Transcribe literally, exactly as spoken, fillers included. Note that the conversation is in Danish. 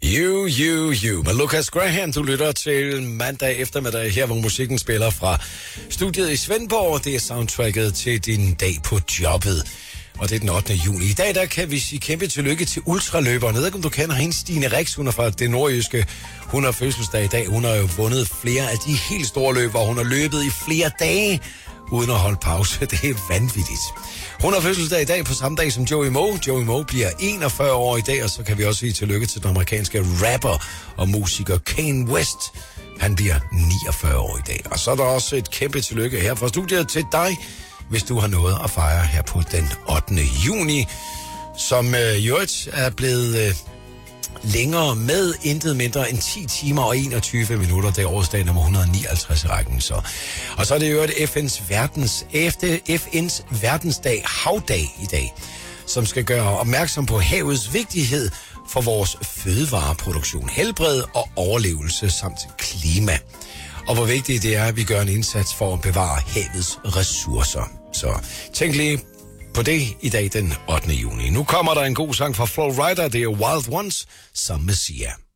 You, you, you. Med Lucas Graham, du lytter til mandag eftermiddag her, hvor musikken spiller fra studiet i Svendborg. Det er soundtracket til din dag på jobbet. Og det er den ottende juni. I dag der kan vi sige kæmpe tillykke til ultraløberen. Jeg ved ikke, om du kender hende, Stine Rix. Hun er fra det nordjyske. Hun har fødselsdag i dag. Hun har jo vundet flere af de helt store løb, hvor hun har løbet i flere dage uden at holde pause. Det er vanvittigt. Hun har fødselsdag i dag på samme dag som Joey Moe. Joey Moe bliver enogfyrre år i dag, og så kan vi også sige tillykke til den amerikanske rapper og musiker Kanye West. Han bliver niogfyrre år i dag. Og så er der også et kæmpe tillykke her fra studiet til dig, hvis du har noget at fejre her på den ottende juni, som øh, jo er blevet øh, længere med intet mindre end ti timer og enogtyve minutter. Det er årsdag nummer et hundrede og nioghalvtreds i rækken. Så. Og så er det jo et F N's verdens, efter F N's verdensdag, havdag i dag, som skal gøre opmærksom på havets vigtighed for vores fødevareproduktion, helbred og overlevelse samt klima. Og hvor vigtigt det er, at vi gør en indsats for at bevare havets ressourcer. Så tænk lige på det i dag den ottende juni. Nu kommer der en god sang fra Flow Rider, det er Wild Ones, sammen med Sia.